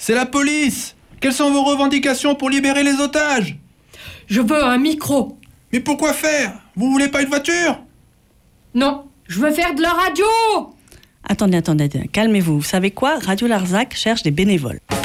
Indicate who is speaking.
Speaker 1: C'est la police. Quelles sont vos revendications pour libérer les otages?
Speaker 2: Je veux un micro.
Speaker 1: Mais pourquoi faire? Vous voulez pas une voiture?
Speaker 2: Non, je veux faire de la radio.
Speaker 3: Attendez, calmez-vous. Vous savez quoi? Radio Larzac cherche des bénévoles.